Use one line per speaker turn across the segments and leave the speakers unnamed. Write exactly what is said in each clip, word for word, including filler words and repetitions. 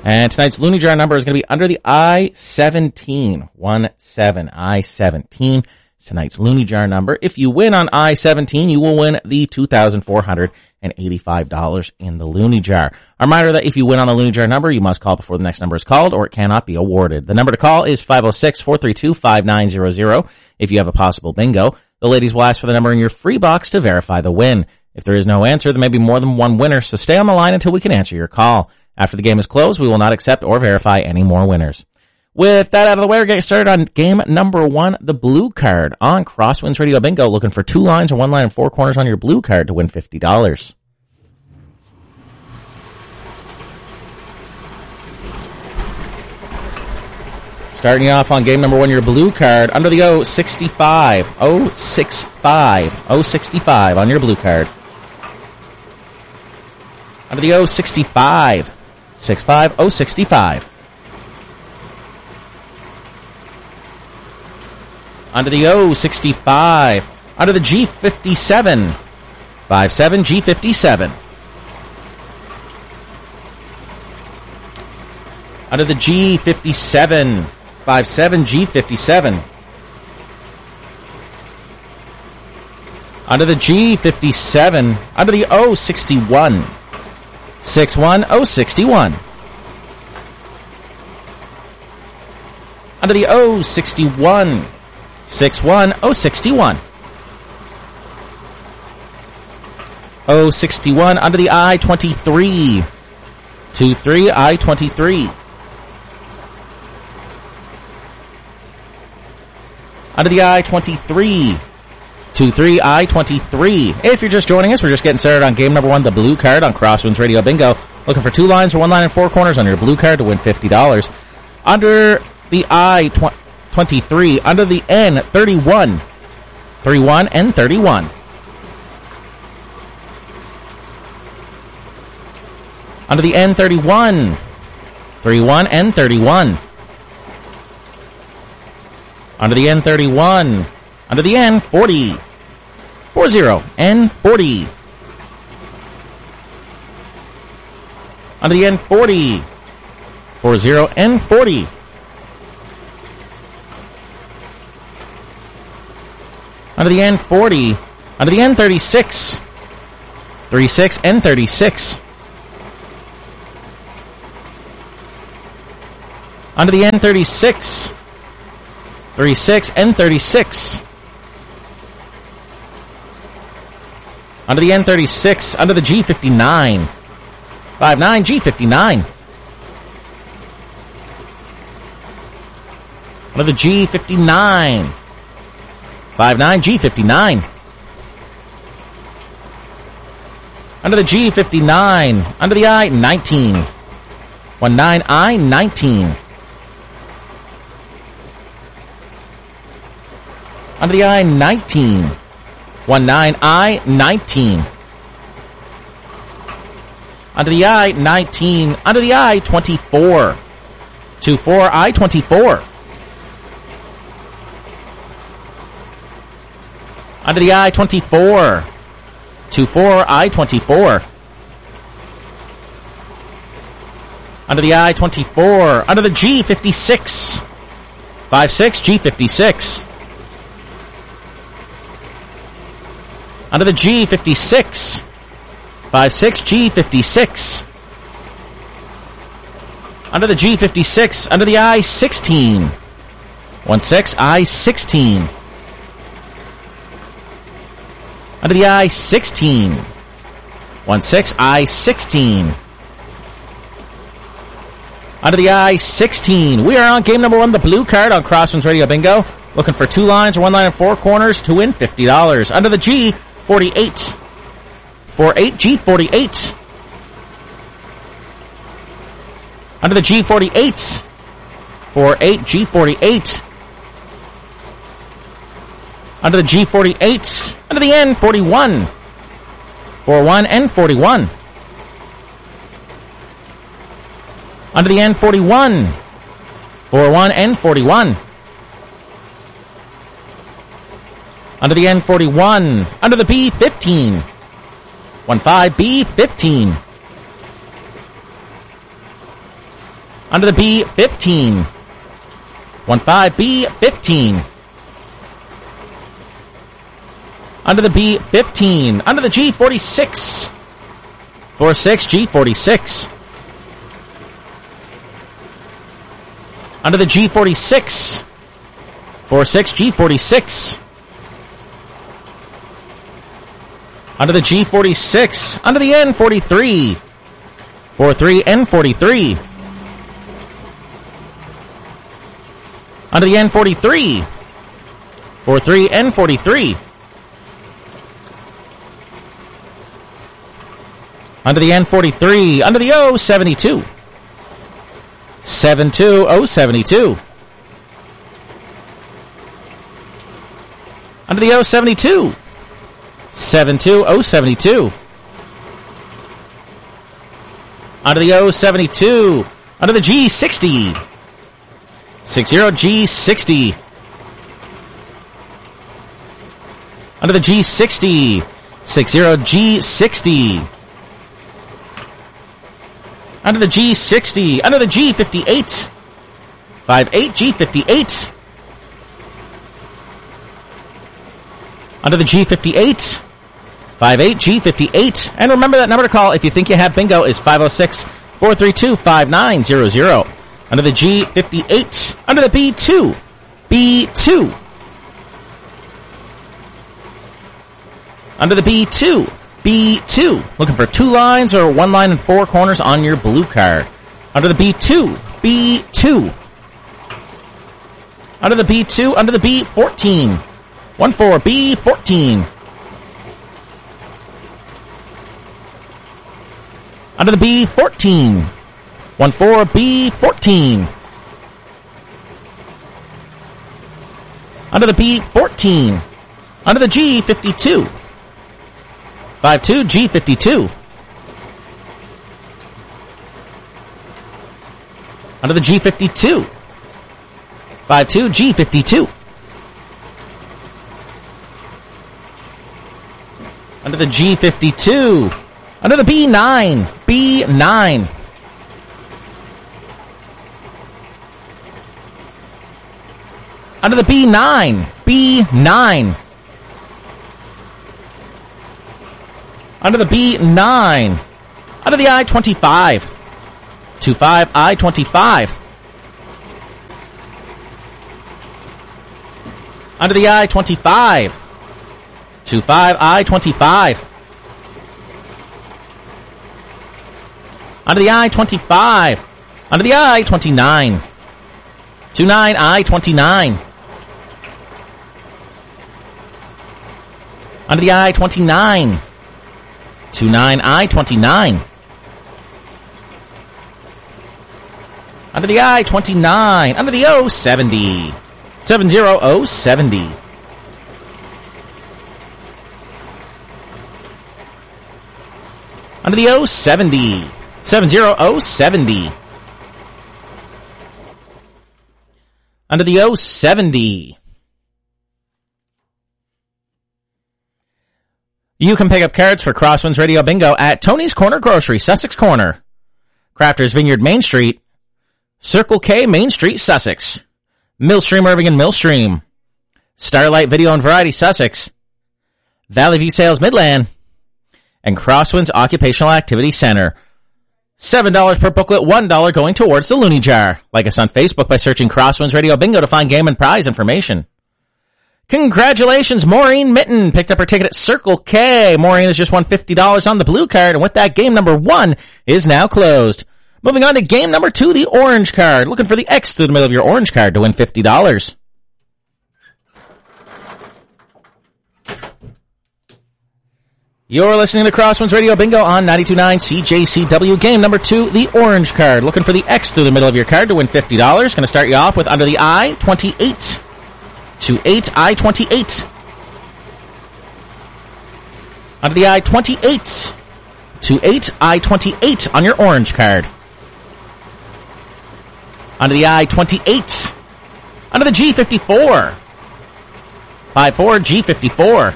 And tonight's Looney Jar number is going to be under the I seventeen. one seven, I seventeen. Tonight's Looney Jar number. If you win on I seventeen, you will win the two thousand four hundred eighty-five dollars in the Looney Jar. A reminder that if you win on the Looney Jar number, you must call before the next number is called or it cannot be awarded. The number to call is five oh six, four three two, five nine zero zero. If you have a possible bingo, the ladies will ask for the number in your free box to verify the win. If there is no answer, there may be more than one winner, so stay on the line until we can answer your call. After the game is closed, we will not accept or verify any more winners. With that out of the way, we're getting started on game number one, the blue card on Crosswinds Radio Bingo. Looking for two lines or one line and four corners on your blue card to win fifty dollars. Starting off on game number one, your blue card, under the O sixty-five. O sixty-five. O sixty-five on your blue card. Under the O sixty-five. sixty-five, O sixty-five. Under the O sixty-five. Under the G fifty-seven. fifty-seven, G fifty-seven. Under the G fifty-seven. fifty-seven, G fifty-seven. Under the G fifty-seven. Under the O sixty-one. sixty-one, O sixty-one. Under the O sixty-one. sixty-one, O sixty-one. O sixty-one under the I twenty-three. twenty-three, I twenty-three. Under the I twenty-three. twenty-three, I twenty-three. If you're just joining us, we're just getting started on game number one, the blue card on Crosswinds Radio Bingo. Looking for two lines or one line and four corners on your blue card to win fifty dollars. Under the I twenty-three, under the N thirty-one. thirty-one, N thirty-one. Under the N thirty-one. thirty-one, N thirty-one. Under the N thirty-one. Under the N forty. forty, N forty. Under the N forty. forty, N forty. Under the N forty. Under the N thirty-six. thirty-six, N thirty-six. Under the N thirty-six. thirty-six, N thirty-six. Under the N thirty-six. Under the G fifty-nine. fifty-nine, G fifty-nine. Under the G fifty-nine. fifty-nine, G fifty-nine. Under the G fifty-nine. Under the I nineteen. nineteen, I nineteen. Under the I nineteen. nineteen, I nineteen. Under the I nineteen. Under the I twenty-four. twenty-four, I twenty-four. Under the I twenty-four. twenty-four, I twenty-four. Under the I twenty-four. Under the G fifty-six. fifty-six, G fifty-six. Under the G fifty-six. fifty-six, G fifty-six. Under the G fifty-six. Under the I sixteen. sixteen, I sixteen. Under the I sixteen. sixteen, I sixteen. Under the I sixteen. We are on game number one, the blue card on Crosswinds Radio Bingo. Looking for two lines or one line and four corners to win fifty dollars. Under the G forty-eight. forty-eight, G forty-eight. Under the G forty-eight. forty-eight, G forty-eight. Under the G forty-eight. Under the N forty-one. forty-one, N forty-one. Under the N forty-one. forty-one, N forty-one. Under the N forty-one. Under the B fifteen. fifteen, B fifteen. Under the B fifteen. one five B fifteen. Under the B fifteen. Under the G forty-six. four six G forty-six. Under the G forty-six. four six G forty-six. Under the G forty-six. Under the N forty-three. four three N forty-three. Under the N forty-three. four three N forty-three. Under the N forty-three. Under the O seventy-two. seven two O seventy-two. Under the O seventy-two. seven two O seventy-two. Under the O seventy-two. Under the G sixty. six zero G sixty. Under the G sixty. six zero G sixty. Under the G sixty. Under the G fifty-eight. five eight G fifty-eight. Under the G fifty-eight. five eight G fifty-eight. And remember that number to call if you think you have bingo is five oh six, four three two, five nine zero zero. Under the G fifty-eight. Under the B two. B two. Under the B two. B two. Looking for two lines or one line and four corners on your blue card. Under the B two. B two. Under the B two. Under the B fourteen. one four B fourteen. Under the B fourteen. one four B fourteen. Under the B fourteen. Under the G fifty-two. five two G fifty-two. Under the G fifty-two. five two G fifty-two. Under the G fifty-two. Under the B nine. B nine. Under the B nine. B nine. Under the B nine. Under the I twenty-five. two five I twenty-five. Under the I twenty-five. two five I twenty-five. Under the I twenty-five. Under the I twenty-nine. two nine I twenty-nine. Under the I twenty-nine. two nine I twenty-nine. Under the I twenty-nine. Under the O seventy. seven zero O seventy. Under the O seventy. seven zero O seventy. Under the O seventy. You can pick up cards for Crosswinds Radio Bingo at Tony's Corner Grocery, Sussex Corner, Crafters Vineyard Main Street, Circle K Main Street, Sussex, Millstream Irving and Millstream, Starlight Video and Variety, Sussex, Valley View Sales Midland, and Crosswinds Occupational Activity Center. seven dollars per booklet, one dollar going towards the Looney Jar. Like us on Facebook by searching Crosswinds Radio Bingo to find game and prize information. Congratulations, Maureen Mitten picked up her ticket at Circle K. Maureen has just won fifty dollars on the blue card, and with that, game number one is now closed. Moving on to game number two, the orange card. Looking for the X through the middle of your orange card to win fifty dollars. You're listening to Crosswinds Radio Bingo on ninety-two point nine C J C W. Game number two, the orange card. Looking for the X through the middle of your card to win fifty dollars. Going to start you off with under the I, twenty-eight. two eight I twenty-eight. Under the I, twenty-eight. two eight I twenty-eight on your orange card. Under the I, twenty-eight. Under the G fifty-four. five four G fifty-four.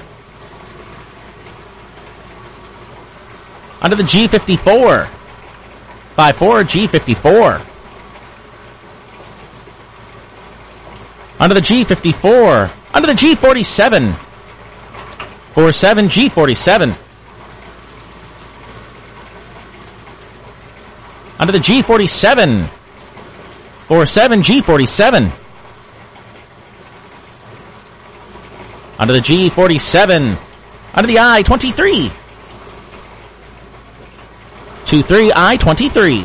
Under the G fifty-four. five four G fifty-four. Under the G fifty-four. Under the G forty-seven. forty-seven G forty-seven. Under the G forty-seven. forty-seven G forty-seven. Under the G forty-seven. Under the I twenty-three. twenty-three I twenty-three.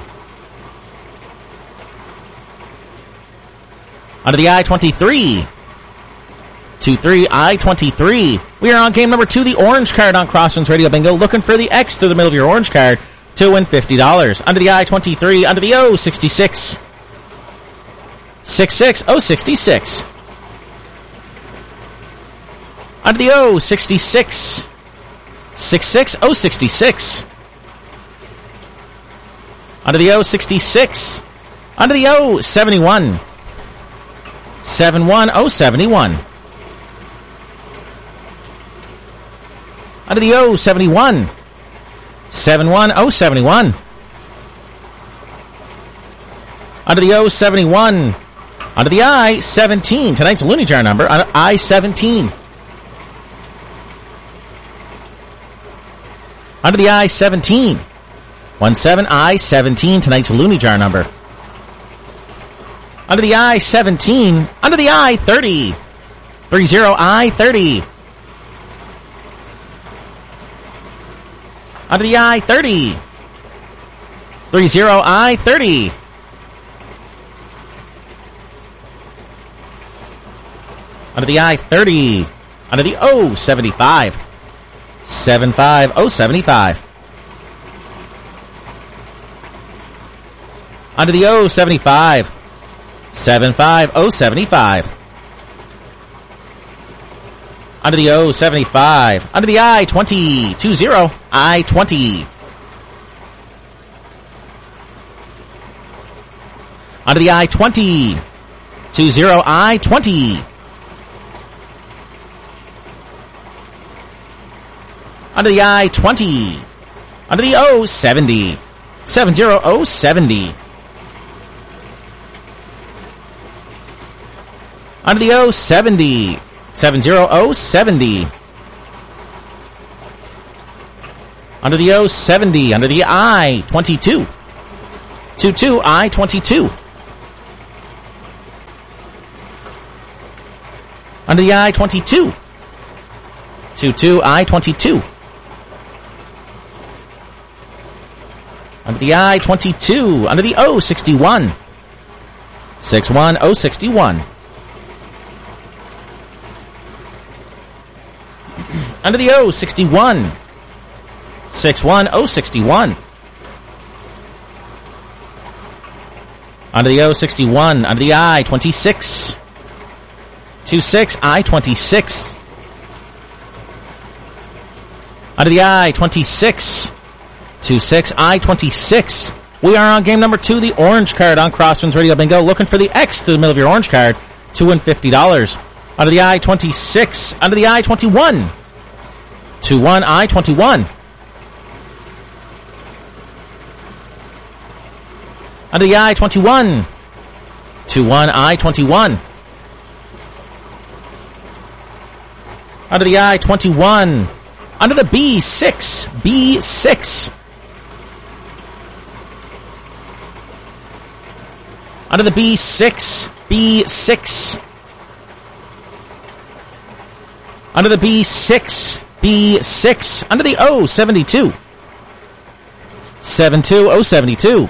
Under the I twenty-three. twenty-three I twenty-three. We are on game number two, the orange card on Crosswinds Radio Bingo, looking for the X through the middle of your orange card to win fifty dollars. Under the I twenty-three, under the O sixty-six. sixty-six O sixty-six. Under the O sixty-six. sixty-six O sixty-six. Under the O sixty-six. Under the O seventy-one. seventy-one O seventy-one. Under the O seventy-one. seventy-one O seventy-one. Under the O seventy-one. Under the I seventeen. Tonight's Looney Jar number. Under I seventeen. Under the I seventeen. seventeen I seventeen. Tonight's Looney Jar number. Under the I seventeen. Under the I thirty. thirty I thirty. Under the I thirty. thirty I thirty. Under the I thirty. Under the O seventy-five. seventy-five O seventy-five. Under the O seventy-five. seventy-five O seventy-five. Under the O seventy-five. Under the I twenty. twenty I twenty. Under the I twenty. twenty I twenty. Under the I twenty. Under the O seventy. seventy O seventy. Under the O seventy. seventy O seventy. Under the O seventy. Under the I twenty-two. twenty-two I twenty-two. Under the I twenty-two. twenty-two I twenty-two. Under the I twenty-two. Under the O sixty-one. sixty-one O sixty-one. Under the O sixty-one. sixty-one O sixty-one. Under the O sixty-one. Under the I twenty-six. twenty-six I twenty-six. Under the I twenty-six. twenty-six I twenty-six. We are on game number two, the orange card on Crosswinds Radio Bingo, looking for the X through the middle of your orange card to win fifty dollars. Under the I twenty-six. Under the I twenty-one. twenty-one I twenty-one. Under the I twenty-one. twenty-one I twenty-one. Under the I twenty-one. Under the B six. B six. Under the B six. B six. Under the B six. B six. Under the O seventy-two. seventy-two O seventy-two.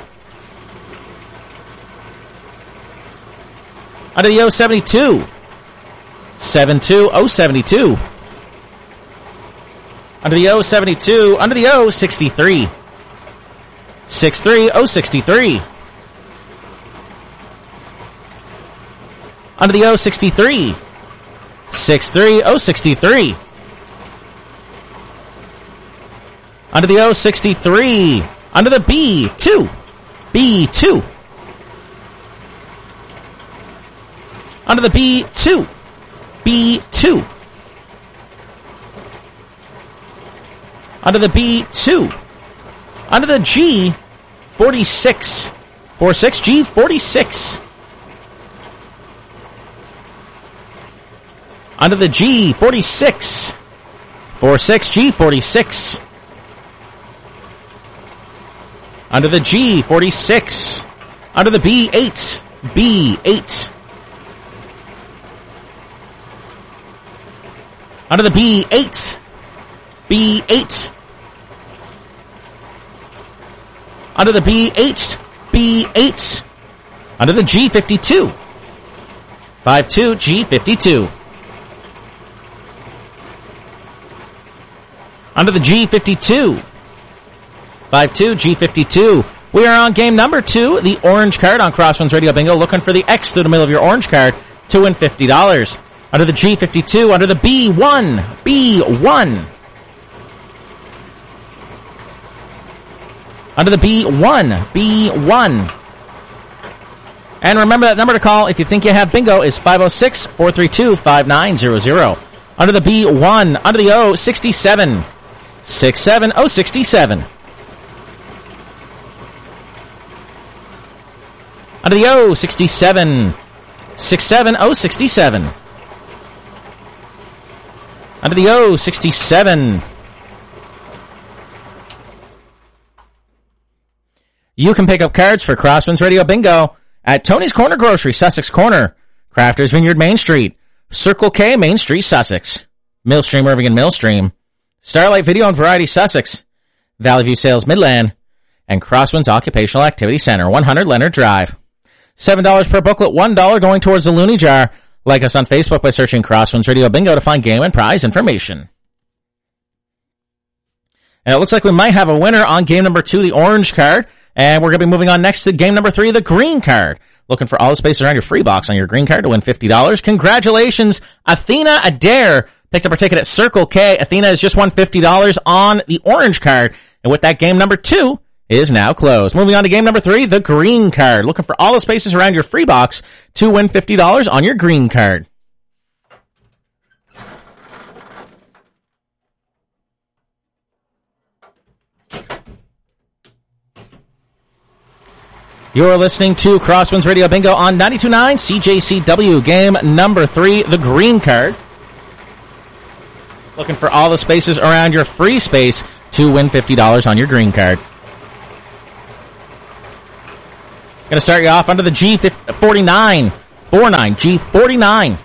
Under the O seventy-two. seventy-two O seventy-two. Under the O seventy-two. Under the O sixty-three. sixty-three O sixty-three. Under the O sixty-three. sixty-three O sixty-three. Under the O sixty-three. Under the B two. B two. Under the B two. B two. Under the B two. Under the G forty-six. forty-six G forty-six. Under the G forty-six. forty-six, G forty-six. Under the G forty-six. Under the B eight. B eight. Under the B eight. B eight. Under the B eight. B eight. Under the G fifty-two. five two, G fifty-two. Under the G fifty-two. five two, G fifty-two. We are on game number two, the orange card on Crosswinds Radio Bingo, looking for the X through the middle of your orange card to win fifty dollars. Under the G fifty-two, under the B one. B one. Under the B one. B one. And remember that number to call if you think you have bingo is five oh six, four three two, five nine zero zero. Under the B one. Under the O, sixty-seven. sixty-seven, oh sixty-seven. Under the O, sixty-seven. sixty-seven, oh sixty-seven. Under the O, sixty-seven. You can pick up cards for Crosswinds Radio Bingo at Tony's Corner Grocery, Sussex Corner, Crafters Vineyard, Main Street, Circle K, Main Street, Sussex, Millstream, Irving and Millstream, Starlight Video and Variety, Sussex, Valley View Sales, Midland, and Crosswinds Occupational Activity Center, one hundred Leonard Drive. seven dollars per booklet, one dollar going towards the Looney Jar. Like us on Facebook by searching Crosswinds Radio Bingo to find game and prize information. And it looks like we might have a winner on game number two, the orange card. And we're going to be moving on next to game number three, the green card. Looking for all the spaces around your free box on your green card to win fifty dollars. Congratulations, Athena Adair. Picked up her ticket at Circle K. Athena has just won fifty dollars on the orange card. And with that, game number two is now closed. Moving on to game number three, the green card. Looking for all the spaces around your free box to win fifty dollars on your green card. You're listening to Crosswinds Radio Bingo on ninety-two point nine C J C W. Game number three, the green card. Looking for all the spaces around your free space to win fifty dollars on your green card. Going to start you off under the G forty-nine. forty-nine, G forty-nine.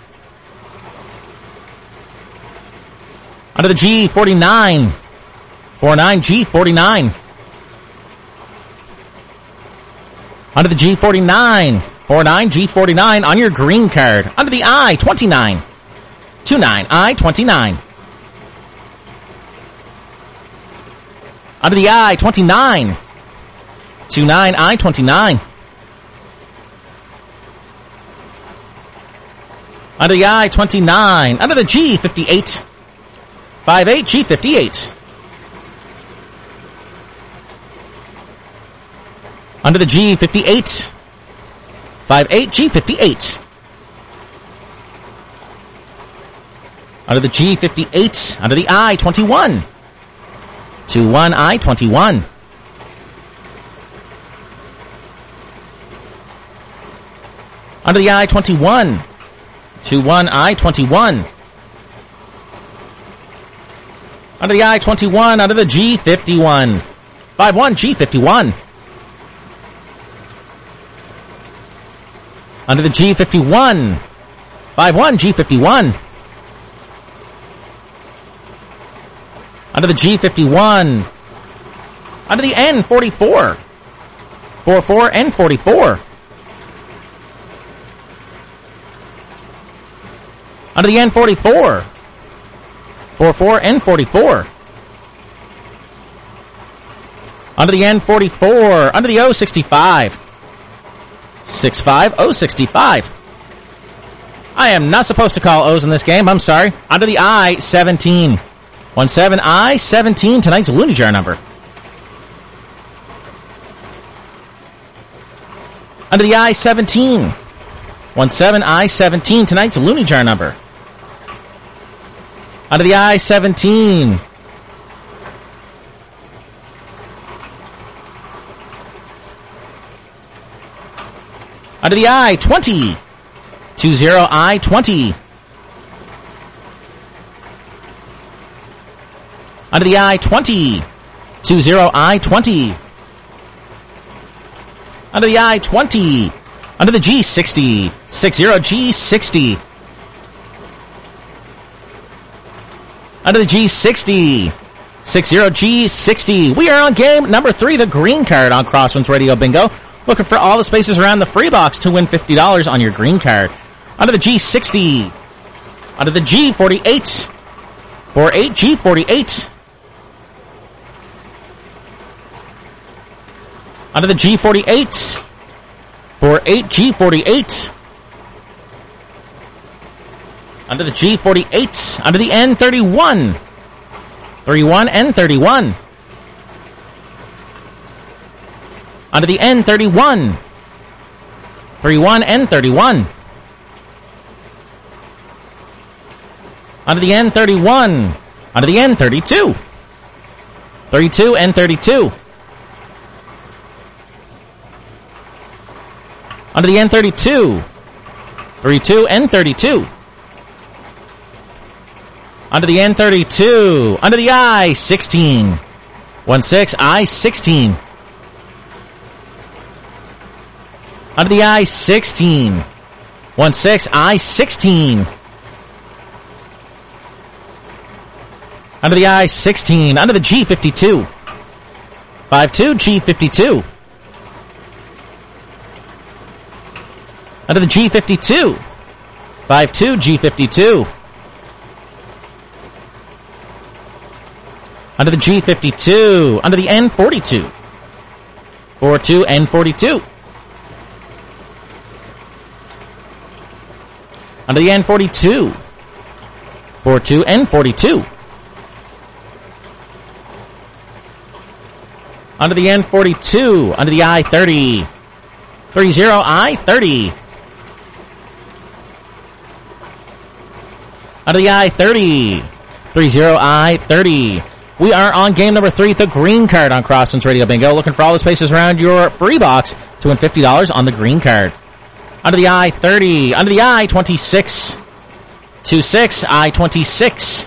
Under the G forty-nine. forty-nine, G forty-nine. Under the G forty-nine. forty-nine, G forty-nine on your green card. Under the I twenty-nine. twenty-nine, I twenty-nine. Under the I twenty-nine. twenty-nine, I twenty-nine. Under the I twenty-nine. Under the G fifty-eight. fifty-eight, G fifty-eight. Under the G fifty-eight. fifty-eight, G fifty-eight. Under the G fifty-eight. Under the I twenty-one. twenty-one, I twenty-one. Under the I twenty-one. twenty-one, I twenty-one. Under the I twenty-one. Under the G fifty-one. fifty-one, G fifty-one. Under the G fifty-one. fifty-one, G fifty-one. Under the G fifty-one. Under the N forty-four. forty-four, N forty-four. Under the N forty-four. forty-four, N forty-four. Under the N forty-four. Under the O sixty-five. sixty-five, O sixty-five. I am not supposed to call O's in this game. I'm sorry. Under the I seventeen. seventeen, I seventeen, tonight's Looney Jar number. Under the I seventeen. seventeen, I seventeen, tonight's Looney Jar number. Under the I seventeen. Under the I twenty. twenty, I twenty. Under the I twenty. two zero I twenty. Under the I twenty. Under the G sixty. six zero G sixty. Under the G sixty. six zero G sixty. We are on game number three, the green card on Crosswinds Radio Bingo. Looking for all the spaces around the free box to win fifty dollars on your green card. Under the G sixty. Under the G forty-eight. forty-eight G forty-eight. Under the G forty-eight. forty-eight G forty-eight. Under the G forty-eight. Under the N thirty-one. thirty-one N thirty-one. Under the N thirty-one. thirty-one N thirty-one. Under the N thirty-one. Under the N thirty-two. thirty-two N thirty-two. Under the N thirty-two. thirty-two N thirty-two. Under the N thirty-two. Under the I sixteen. sixteen I sixteen. Under the I sixteen. sixteen I sixteen. Under the I sixteen. Under the G fifty-two. fifty-two G fifty-two. Under the G fifty-two. fifty-two G fifty-two. Under the G fifty-two. Under the N forty-two. forty-two N forty-two. Under the N forty-two. forty-two N forty-two. Under the N forty-two. Under the I thirty. thirty I thirty. Under the I thirty. thirty I thirty. We are on game number three, the green card on Crosswinds Radio Bingo. Looking for all the spaces around your free box to win fifty dollars on the green card. Under the I thirty. Under the I twenty-six. twenty-six I twenty-six.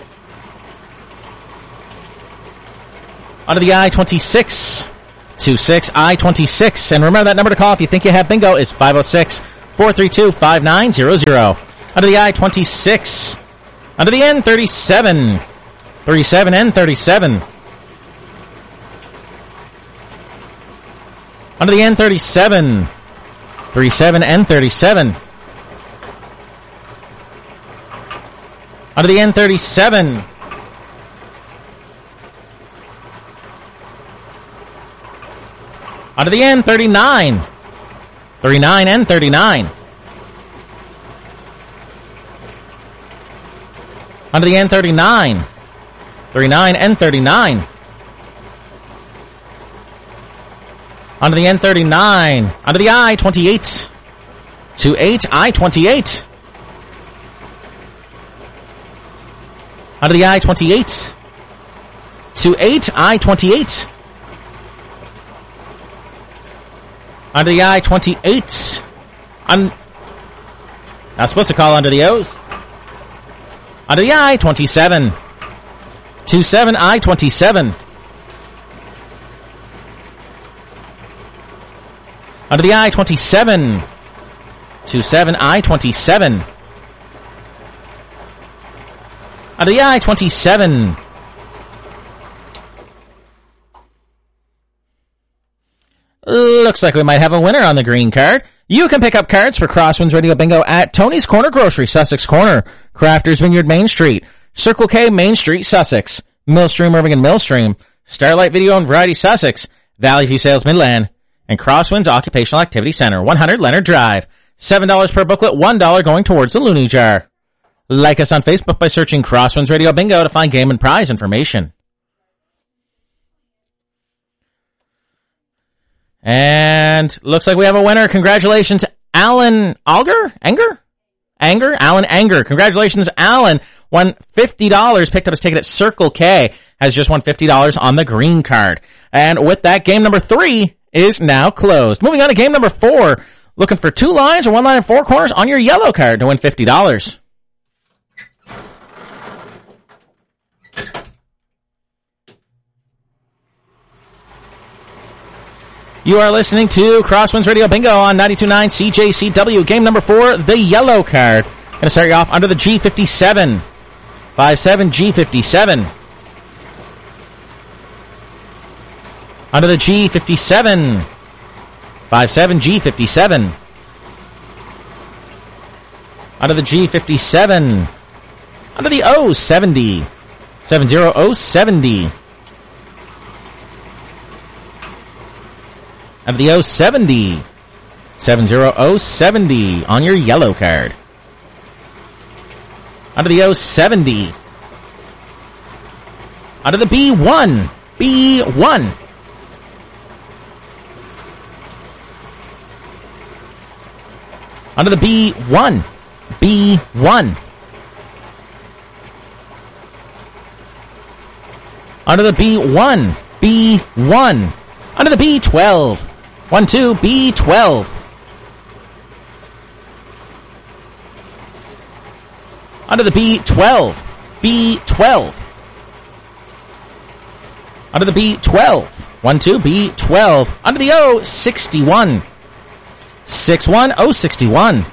Under the I twenty-six. twenty-six I twenty-six. And remember that number to call if you think you have bingo is five oh six, four three two, five nine zero zero. Under the I twenty-six. Under the N thirty-seven. thirty-seven N thirty-seven. Under the N thirty-seven. thirty-seven N thirty-seven. Under the N thirty-seven. Under the N thirty-nine. thirty-nine N thirty-nine. Under the N thirty-nine. thirty-nine N thirty-nine. Under the N thirty-nine. Under the I twenty-eight. twenty-eight I twenty-eight. Under the I twenty-eight. twenty-eight I twenty-eight. Under the I twenty-eight. I'm not supposed to call under the O's. Under the I twenty-seven. twenty-seven I twenty-seven. Under the I twenty-seven. twenty-seven I twenty-seven. Under the I twenty-seven. Looks like we might have a winner on the green card. You can pick up cards for Crosswinds Radio Bingo at Tony's Corner Grocery, Sussex Corner, Crafters Vineyard Main Street, Circle K Main Street, Sussex, Millstream Irving and Millstream, Starlight Video and Variety Sussex, Valley View Sales Midland, and Crosswinds Occupational Activity Center, one hundred Leonard Drive. seven dollars per booklet, one dollar going towards the Looney Jar. Like us on Facebook by searching Crosswinds Radio Bingo to find game and prize information. And looks like we have a winner. Congratulations, Alan Alger? Anger? Anger? Alan Anger. Congratulations, Alan. Won fifty dollars, picked up his ticket at Circle K. Has just won fifty dollars on the green card. And with that, game number three is now closed. Moving on to game number four. Looking for two lines or one line and four corners on your yellow card to win fifty dollars. You are listening to Crosswinds Radio Bingo on ninety-two point nine C J C W. Game number four, the yellow card. Going to start you off under the G fifty-seven. five seven G fifty-seven. Under the G fifty-seven. five seven G fifty-seven. Under the G fifty-seven. Under the O seventy. seven zero O seventy. Under the O seventy. seven zero O seventy on your yellow card. Under the O seventy. Under the B one. B one. Under the B one. B one. Under the B one. B one. Under the B twelve. one two B twelve. Under the B twelve. B twelve. Under the B twelve. one two B twelve. Under the O sixty-one. six one O sixty-one.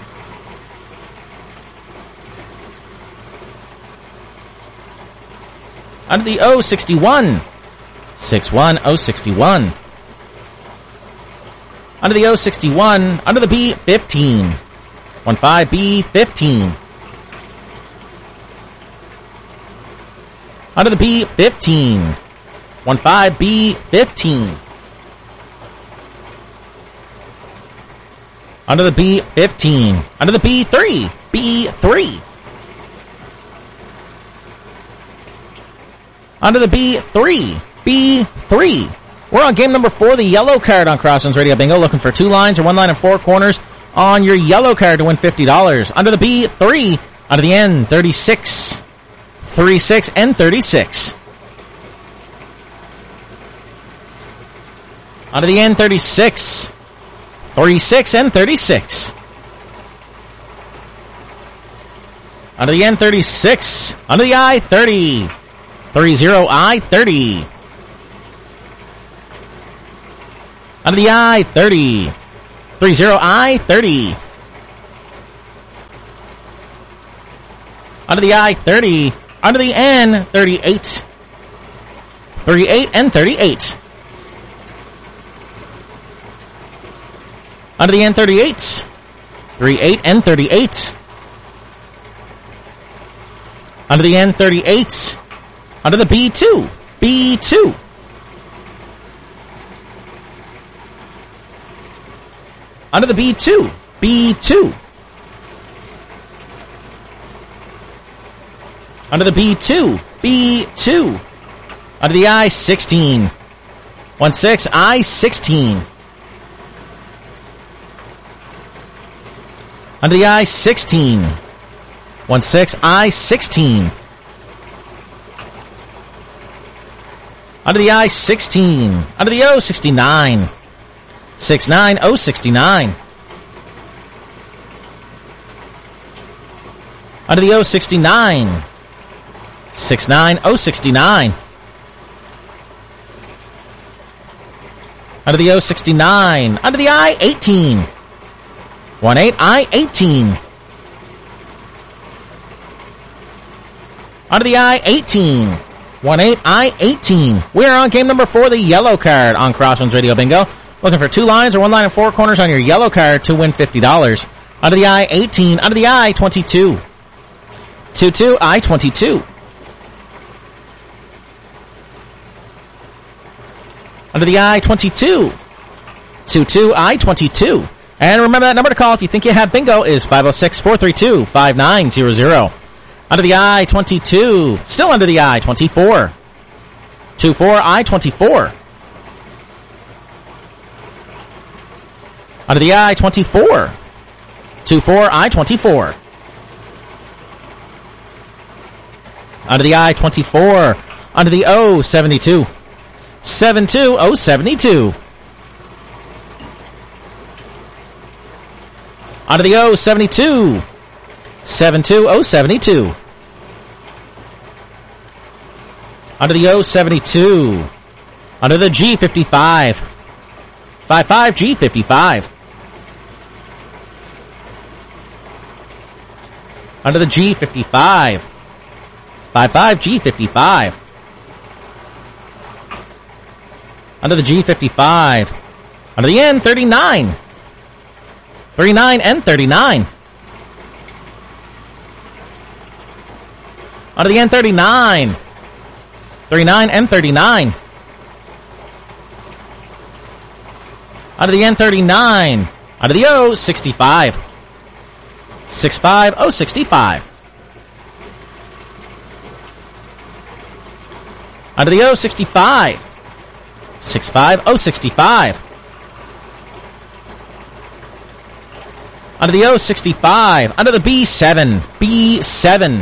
Under the O sixty-one. six one O sixty-one. Under the O sixty-one. Under the B fifteen. one five B fifteen. Under the B fifteen. one five B fifteen. Under the B fifteen. Under the B three. B three. Under the B three. B three. We're on game number four, the yellow card on Crosswinds Radio Bingo. Looking for two lines or one line and four corners on your yellow card to win fifty dollars. Under the B three. Under the N thirty-six. thirty-six and thirty-six. Under the N thirty-six. thirty-six and thirty-six. Under the N thirty-six. Under the I thirty. thirty I thirty. Under the I thirty. thirty I thirty. Under the I thirty. Under the N thirty-eight. thirty-eight and thirty-eight. Under the N thirty-eight. thirty-eight and thirty-eight. Under the N thirty-eight. Under the B two. B two. Under the B two. B two. Under the B two. B two. Under the I sixteen. one six I sixteen. Under the I sixteen. one six I sixteen. Under the I sixteen. Under the O sixty-nine. six nine O sixty-nine. Under the O sixty-nine. six nine O sixty-nine. Under the O sixty-nine. Under the I eighteen. one eight I eighteen. Under the I eighteen. one eight I eighteen. We're on game number four, the yellow card on Crosswinds Radio Bingo. Looking for two lines or one line and four corners on your yellow card to win fifty dollars. Under the I eighteen. Under the I twenty-two. two two I twenty-two. Under the I twenty-two. two two I twenty-two. And remember that number to call if you think you have bingo is five oh six, four three two, five nine zero zero. Under the I twenty-two. Still under the I twenty-four. two four I twenty-four. Under the I twenty-four. two four I twenty-four. Under the I twenty-four. Under the O seventy-two. seven two O seventy-two. Under the O seventy-two. seven two O seventy-two. Under the O seventy-two. Under the G fifty-five. five five, G fifty-five. Under the G fifty-five. five five, G fifty-five. Under the G fifty-five. Under the N thirty-nine. thirty-nine, N thirty-nine. Under the N thirty-nine. thirty-nine, N thirty-nine. Under the N thirty-nine. Under the O, sixty-five. sixty-five, O sixty-five. Under the O, sixty-five. sixty-five, O sixty-five. Under the O, sixty-five. Under the B seven. B seven.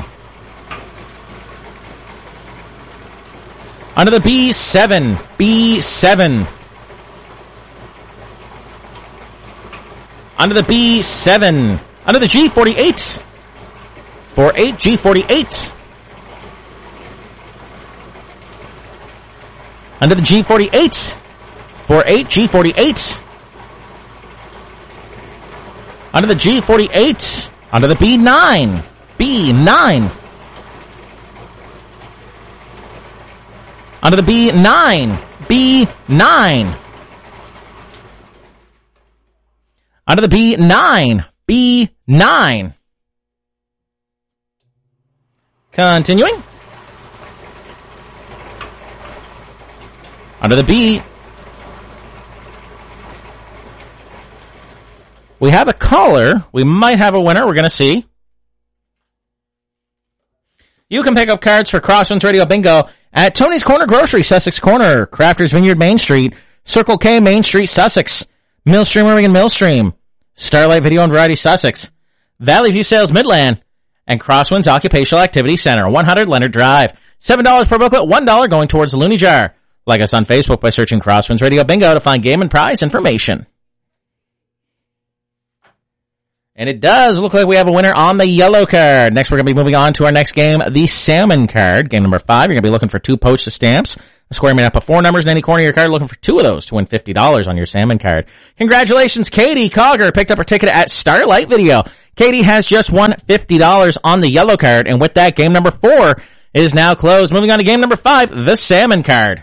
Under the B seven. B seven. Under the B seven. Under the G forty-eight. forty-eight, G forty-eight. Under the G forty-eight. forty-eight, G forty-eight. Under the G forty-eight. Under the B nine. B nine. Under the B nine. B nine. Under the B nine. B nine. Continuing. Under the B. We have a caller. We might have a winner. We're going to see. You can pick up cards for Crosswinds Radio Bingo at Tony's Corner Grocery, Sussex Corner, Crafters Vineyard, Main Street, Circle K, Main Street, Sussex, Millstream, Irving, Millstream, Starlight Video and Variety, Sussex, Valley View Sales, Midland, and Crosswinds Occupational Activity Center, one hundred Leonard Drive. seven dollars per booklet, one dollar going towards the Looney Jar. Like us on Facebook by searching Crosswinds Radio Bingo to find game and prize information. And it does look like we have a winner on the yellow card. Next, we're going to be moving on to our next game, the salmon card. Game number five. You're going to be looking for two postage stamps. A square made up of four numbers in any corner of your card. Looking for two of those to win fifty dollars on your salmon card. Congratulations, Katie Cogger picked up her ticket at Starlight Video. Katie has just won fifty dollars on the yellow card. And with that, game number four is now closed. Moving on to game number five, the salmon card.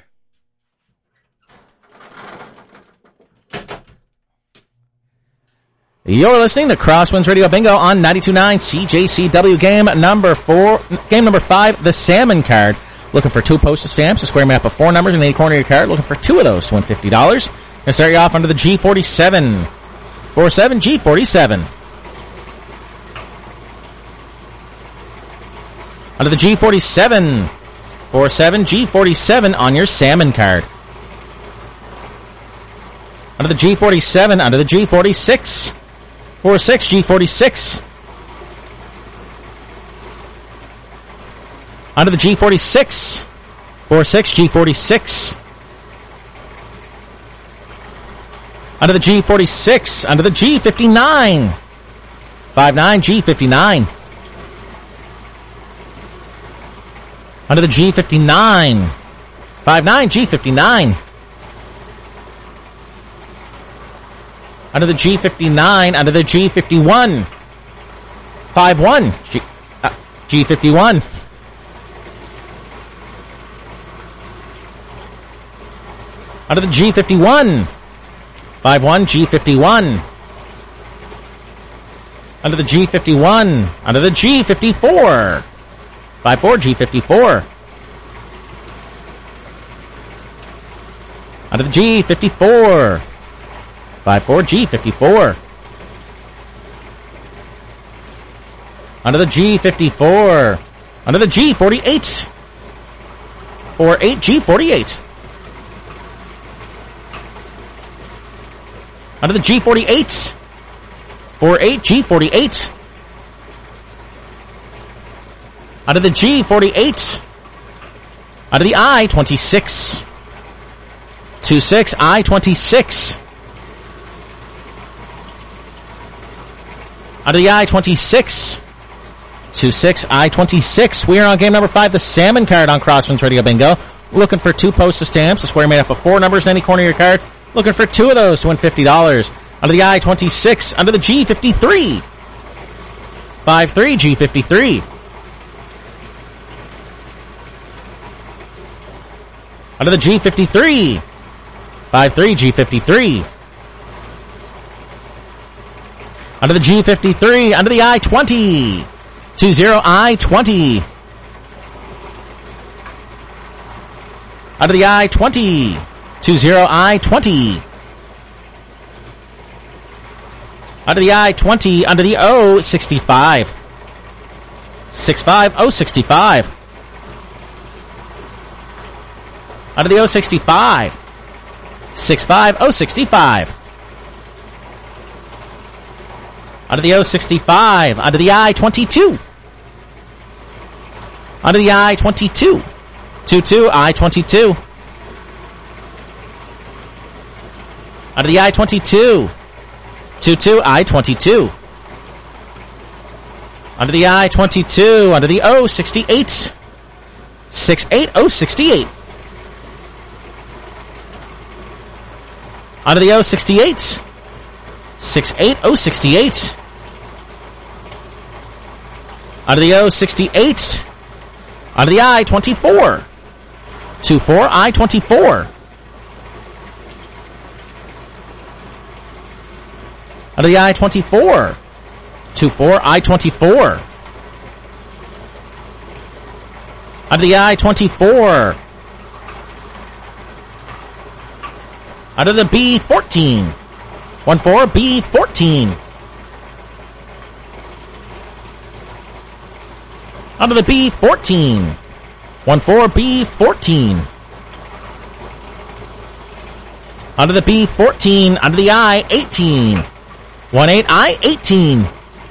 You're listening to Crosswinds Radio Bingo on ninety-two point nine C J C W. Game number four, game number five, the salmon card. Looking for two postage stamps, a square map of four numbers in any corner of your card. Looking for two of those to win fifty dollars. Gonna start you off under the G forty-seven. forty-seven, G forty-seven. Under the G forty-seven. forty-seven, G forty-seven on your salmon card. Under the G forty-seven, under the G forty-six. forty-six, G forty-six. Under the G forty-six. forty-six, G forty-six. Under the G forty-six. Under the G fifty-nine. fifty-nine, G fifty-nine. Under the G fifty-nine. fifty-nine, G fifty-nine. Under the G fifty-nine, under the G fifty-one. fifty-one, G, uh, G fifty-one. Under the G fifty-one. fifty-one, G fifty-one. Under the G fifty-one. Under the G fifty-four. fifty-four, G fifty-four. Under the G fifty-four. fifty-four, G fifty-four. Under the G fifty-four. Under the G forty-eight. forty-eight, G forty-eight. Under the G forty-eight. forty-eight, G forty-eight. Under the G forty-eight. Under the I twenty-six. twenty-six, I twenty-six. Under the I twenty-six. twenty-six, I twenty-six. We are on game number five, the salmon card on Crosswinds Radio Bingo. Looking for two postage stamps, a square made up of four numbers in any corner of your card. Looking for two of those to win fifty dollars. Under the I twenty-six, under the G fifty-three. five three G fifty-three. Under the G fifty-three. five three G fifty-three. Under the G fifty-three, under the I twenty. two zero I twenty. Under the I twenty. two zero I twenty. Under the I twenty, under the O sixty-five. sixty-five O sixty-five. Under the O sixty-five. sixty-five O sixty-five. Under the O sixty-five, under the I twenty-two. Under the I twenty-two. two two I twenty-two. Under the I twenty-two. two two I twenty-two. Under the I twenty-two, under the O sixty-eight. sixty-eight O sixty-eight. Under the O sixty-eight. sixty-eight O sixty-eight. Under the O sixty-eight. Under the I twenty-four. two four I twenty-four. Under the I twenty-four. two four I twenty-four. Under the I twenty-four. Under the B fourteen. one four B fourteen. Under the B fourteen. one four B fourteen. Under the B fourteen. Under the I eighteen. one eight I eighteen.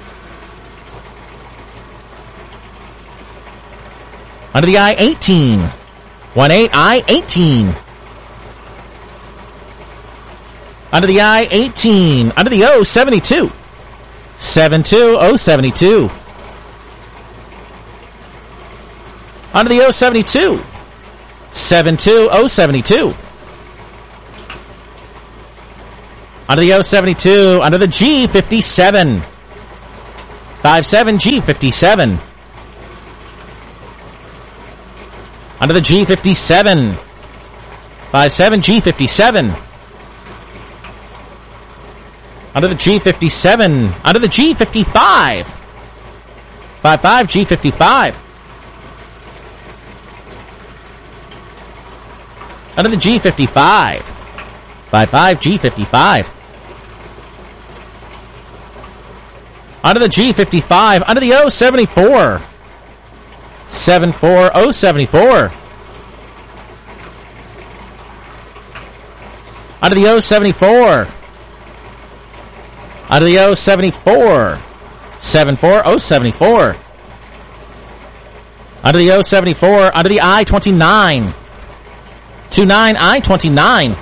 Under the I eighteen. one eight I eighteen. Under the I eighteen. Under the O seventy-two. seventy-two O seventy-two. Under the O seventy-two. seventy-two O seventy-two. Under the O seventy-two. Under the G fifty-seven. fifty-seven G fifty-seven. Under the G fifty-seven. fifty-seven G fifty-seven. Under the G fifty-seven. Under the G fifty-five. fifty-five G fifty-five. Under the G fifty-five. fifty-five G fifty-five. Under the G fifty-five. Under the O seventy-four. seventy-four O seventy-four. Under the O seventy-four. Under the O seventy-four. seventy-four O seventy-four. Under the O seventy-four. Under the I twenty-nine. twenty-nine I twenty-nine.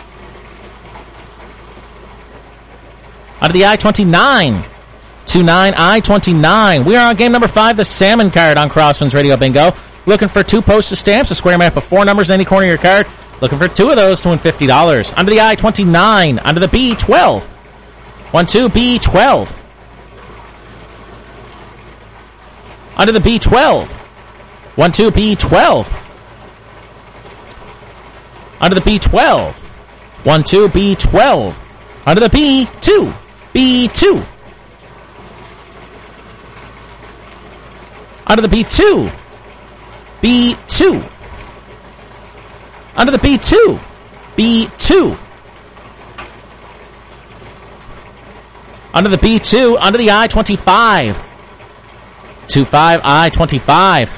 Under the I twenty-nine. twenty-nine I twenty-nine. We are on game number five, the salmon card on Crosswinds Radio Bingo. Looking for two postage stamps, a square map of four numbers in any corner of your card. Looking for two of those to win fifty dollars. Under the I twenty-nine. Under the B twelve. one two B twelve. Under the B twelve. one two B twelve. Under the B twelve. one two B twelve. Under the B two. B two. Under the B two. B two. Under the B two. B two. Under the B two. Under the I twenty-five. twenty-five I twenty-five.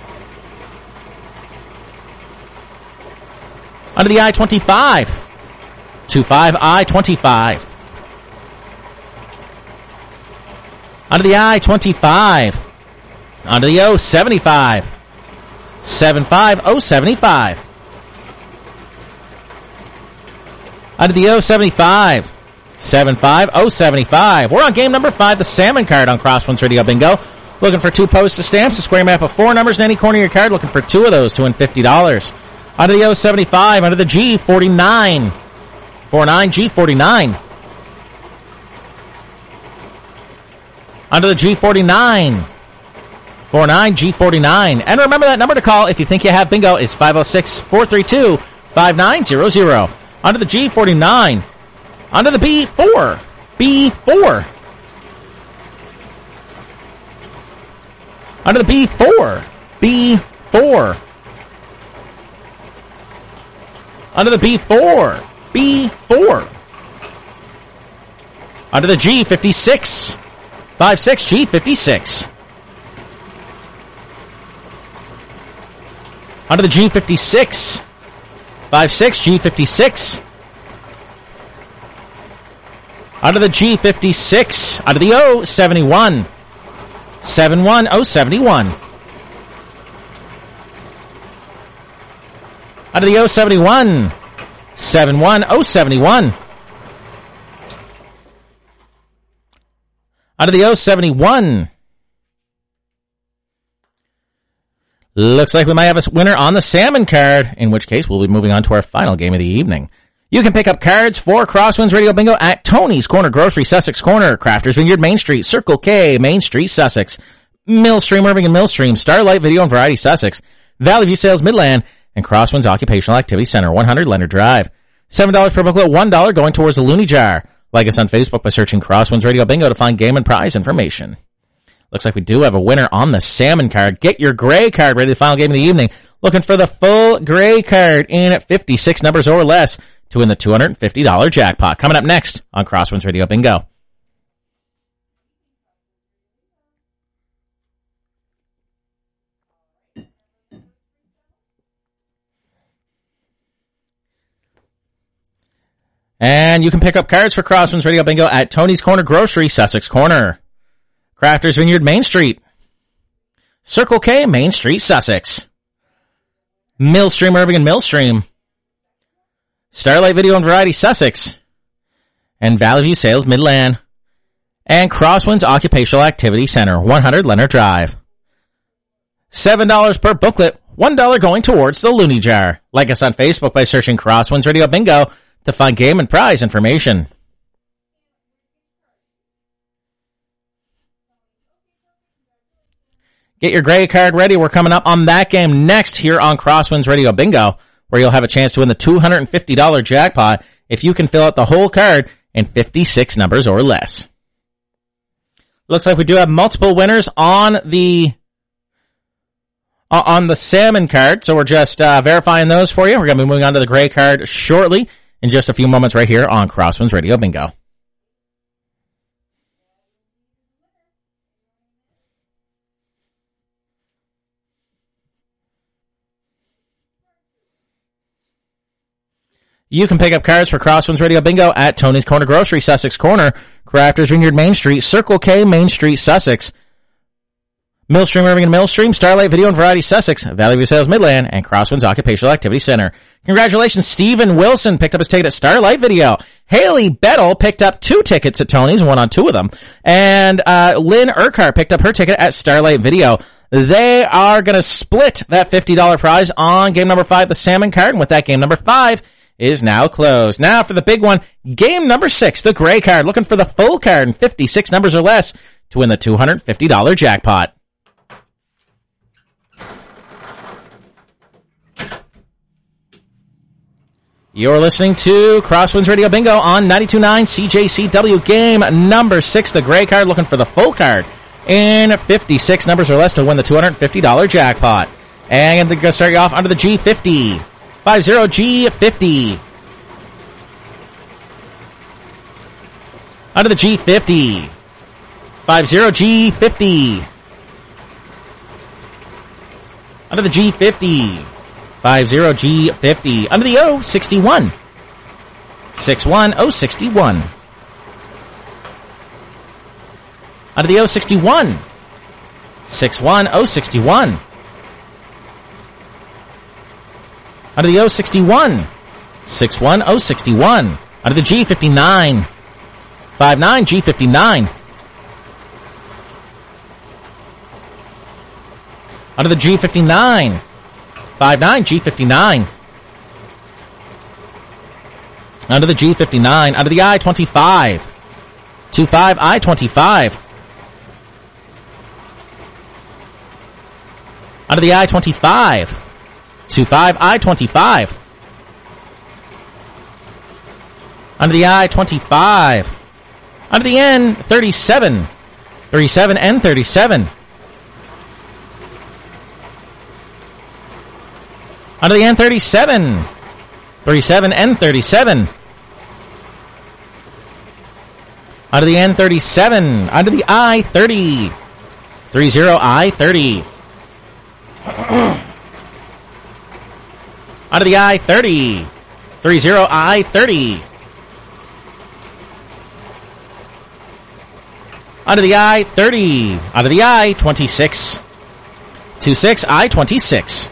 Under the I twenty-five. twenty-five I twenty-five. Under the I twenty-five. Under the O seventy-five. seventy-five O seventy-five. Under the O seventy-five. seventy-five O seventy-five. We're on game number five, the salmon card on Crosswinds Radio Bingo. Looking for two postage stamps, a square map of four numbers in any corner of your card. Looking for two of those to win fifty dollars. Under the O seventy-five. Under the G forty-nine. forty-nine G forty-nine. Under the G forty-nine. forty-nine G forty-nine. And remember that number to call if you think you have bingo is five oh six, four three two, five nine zero zero. Under the G forty-nine. Under the B four. B four. Under the B four. B four. Under the B four. B four. Under the G fifty-six. five six G fifty-six. Under the G fifty-six. five six G fifty-six. Under the G fifty-six. Under the O seventy-one. seventy-one oh seventy-one. Under the O seventy-one. seventy-one oh seventy-one. Under the O seventy-one. Looks like we might have a winner on the salmon card, in which case we'll be moving on to our final game of the evening. You can pick up cards for Crosswinds Radio Bingo at Tony's Corner Grocery, Sussex Corner, Crafters Vineyard, Main Street, Circle K, Main Street, Sussex, Millstream, Irving and Millstream, Starlight Video and Variety, Sussex, Valley View Sales, Midland, and Crosswinds Occupational Activity Center, one hundred Leonard Drive. seven dollars per booklet, one dollar going towards the Looney Jar. Like us on Facebook by searching Crosswinds Radio Bingo to find game and prize information. Looks like we do have a winner on the salmon card. Get your gray card ready for the final game of the evening. Looking for the full gray card in at fifty-six numbers or less to win the two hundred fifty dollars jackpot. Coming up next on Crosswinds Radio Bingo. And you can pick up cards for Crosswinds Radio Bingo at Tony's Corner Grocery, Sussex Corner, Crafters Vineyard, Main Street, Circle K, Main Street, Sussex, Millstream, Irving and Millstream, Starlight Video and Variety, Sussex, and Valley View Sales, Midland, and Crosswinds Occupational Activity Center, one hundred Leonard Drive. seven dollars per booklet, one dollar going towards the Looney Jar. Like us on Facebook by searching Crosswinds Radio Bingo to find game and prize information. Get your gray card ready. We're coming up on that game next here on Crosswinds Radio Bingo, where you'll have a chance to win the two hundred fifty dollars jackpot if you can fill out the whole card in fifty-six numbers or less. Looks like we do have multiple winners on the uh, on the salmon card, so we're just uh, verifying those for you. We're going to be moving on to the gray card shortly in just a few moments right here on Crosswinds Radio Bingo. You can pick up cards for Crosswinds Radio Bingo at Tony's Corner Grocery, Sussex Corner, Crafters Vineyard, Main Street, Circle K, Main Street, Sussex, Millstream, Irving and Millstream, Starlight Video and Variety, Sussex, Valley View Sales, Midland, and Crosswinds Occupational Activity Center. Congratulations, Stephen Wilson picked up his ticket at Starlight Video. Haley Bettel picked up two tickets at Tony's, one on two of them. And uh Lynn Urquhart picked up her ticket at Starlight Video. They are going to split that fifty dollars prize on game number five, the salmon card. And with that, game number five is now closed. Now for the big one, game number six, the gray card, looking for the full card in fifty-six numbers or less to win the two hundred fifty dollars jackpot. You're listening to Crosswinds Radio Bingo on ninety-two point nine C J C W. Game number six, the gray card, looking for the full card in fifty-six numbers or less to win the two hundred fifty dollars jackpot. And they're going to start you off under the G fifty. fifty G fifty. Under the G fifty. fifty G fifty. Under the G fifty. fifty G fifty. Under the O sixty-one. sixty-one oh sixty-one. Under the O sixty-one. sixty-one oh sixty-one. Under the O sixty-one. sixty-one oh sixty-one. Under the G fifty-nine. fifty-nine G fifty-nine. Under the G fifty-nine. fifty-nine G fifty-nine. Under the G fifty-nine. Under the I twenty-five. twenty-five I twenty-five. Under the I twenty-five. twenty-five I twenty-five. Under the I twenty-five. Under the N thirty-seven. thirty-seven N thirty-seven. Under the N thirty-seven. thirty-seven N thirty-seven. Under the N thirty-seven. Under the I thirty. thirty I thirty. Under the I thirty. thirty I thirty. Under the I thirty. Under the I twenty-six. twenty-six I twenty-six.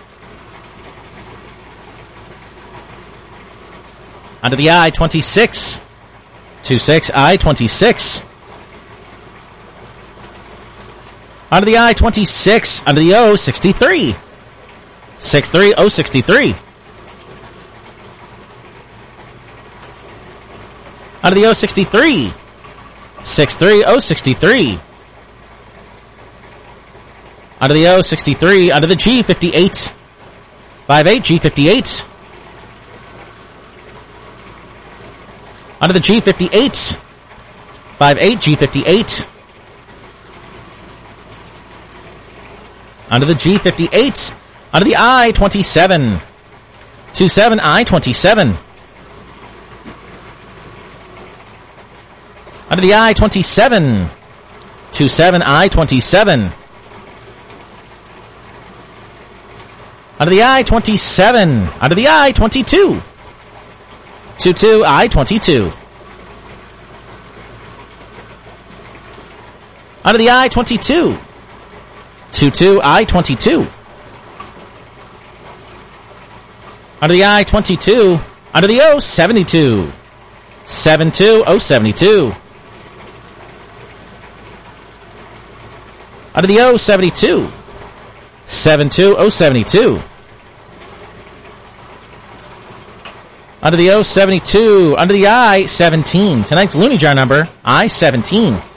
Under the I twenty-six. twenty-six I twenty-six. Under the I twenty-six. Under the O sixty-three. sixty-three O sixty-three. Under the O sixty-three. sixty-three O sixty-three. Under the O sixty-three. Under the G fifty-eight. fifty-eight G fifty-eight. Under the G fifty-eight. fifty-eight G fifty-eight. Under the G fifty-eight. Under the I twenty-seven. twenty-seven I twenty-seven. Under the I twenty-seven. twenty-seven I twenty-seven. Under the I twenty-seven. Under the I twenty-two. twenty-two I twenty-two. Under the I twenty-two. twenty-two I twenty-two. Under the I twenty-two. Under the O seventy-two. seventy-two O seventy-two. Under the O seventy-two. seventy-two O seventy-two. Under the O seventy-two. Under the I seventeen. Tonight's Looney Jar number, I seventeen.